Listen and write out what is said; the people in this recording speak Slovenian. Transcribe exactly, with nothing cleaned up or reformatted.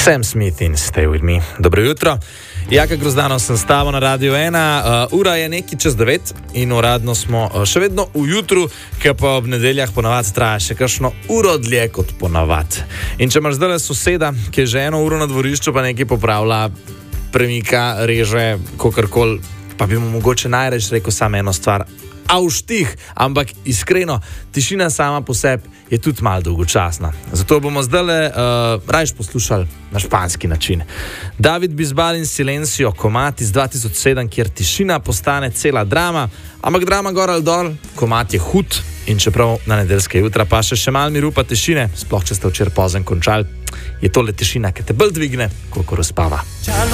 Sam Smith in Stay With Me. Dobro jutro. Jaka Grozdano sem s tabo na Radio ena. Uh, ura je nekaj čez devet in uradno smo uh, še vedno v jutru, ki pa ob nedeljah ponavadi traja še kakšno uro dlje kot ponavadi. In če imaš zdaj soseda, ki je že eno uro na dvorišču, pa nekaj popravlja, premika, reže, kakorkoli, pa bi mu mogoče najreč rekel samo eno stvar. Avštih, ampak iskreno, tišina sama po sebi je tudi malo dolgočasna. Zato bomo zdaj uh, rajš poslušali na španski način. David Bisbal in Silencio, komad iz dva tisoč sedem, kjer tišina postane cela drama, ampak drama gor ali dol, komad je hud in čeprav na nedeljske jutra pa še še malo miru pa tišine, sploh če ste včeraj pozno končali, je tole tišina, ki te bolj dvigne, koliko razpava.